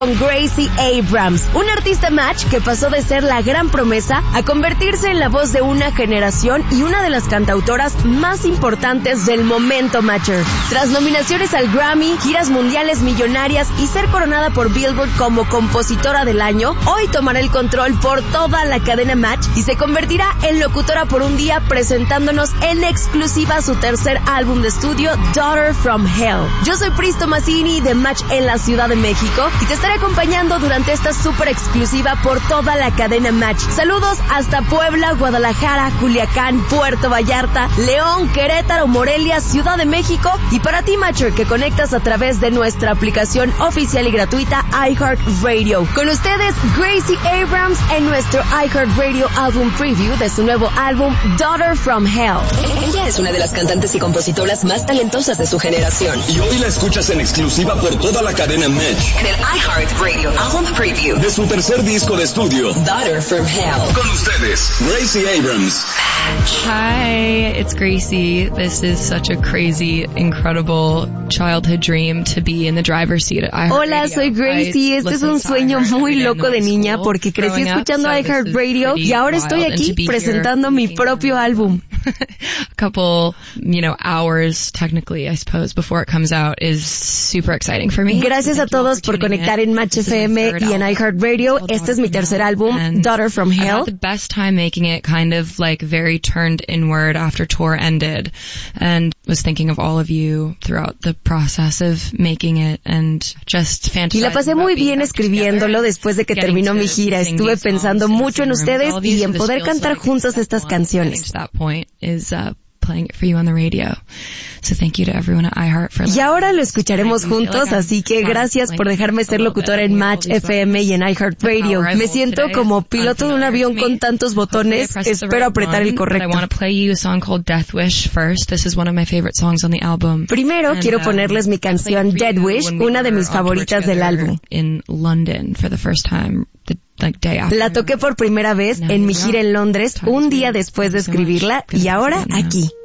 Con Gracie Abrams, un artista Match que pasó de ser la gran promesa a convertirse en la voz de una generación y una de las cantautoras más importantes del momento Matcher. Tras nominaciones al Grammy, giras mundiales millonarias y ser coronada por Billboard como compositora del año, hoy tomará el control por toda la cadena Match y se convertirá en locutora por un día presentándonos en exclusiva su tercer álbum de estudio, Daughter from Hell. Yo soy Pris Tomasini de Match en la Ciudad de México y te estaré acompañando durante esta súper exclusiva por toda la cadena Match. Saludos hasta Puebla, Guadalajara, Culiacán, Puerto Vallarta, León, Querétaro, Morelia, Ciudad de México y para ti Matcher que conectas a través de nuestra aplicación oficial y gratuita iHeartRadio. Con ustedes Gracie Abrams en nuestro iHeartRadio Album Preview de su nuevo álbum Daughter from Hell. Ella es una de las cantantes y compositoras más talentosas de su generación. Y hoy la escuchas en exclusiva por toda la cadena Match. En el iHeartRadio Album Preview de su tercer disco de estudio, Daughter from Hell. Con ustedes, Gracie Abrams. Hi, it's Gracie. This is such a crazy, incredible childhood dream to be in the driver's seat at iHeartRadio. Hola, soy Gracie. Este es un sueño muy loco de niña porque crecí escuchando iHeartRadio y ahora estoy aquí presentando mi propio álbum. A couple, hours technically, I suppose, before it comes out is super exciting for me. Gracias a todos por conectar en Match FM y en iHeartRadio. Este es mi tercer álbum, Daughter from Hell. I had the best time making it, kind of like very turned inward after tour ended, and was thinking of all of you throughout the process of making it and just fantasizing. Y la pasé muy bien escribiéndolo después de que terminó mi gira. Estuve pensando mucho en ustedes y en poder cantar juntos estas canciones. Is playing it for you on the radio. So thank you to everyone at iHeart for. Y ahora lo escucharemos juntos, así que gracias por dejarme ser locutora en Match FM y en iHeartRadio. Me siento como piloto de un avión con tantos botones. Espero apretar el correcto. I want to play you a song called Death Wish first. This is one of my favorite songs on the album. Primero quiero ponerles mi canción Dead Wish, una de mis favoritas del álbum. In London for the first time. La toqué por primera vez en mi gira en Londres un día después de escribirla y ahora aquí.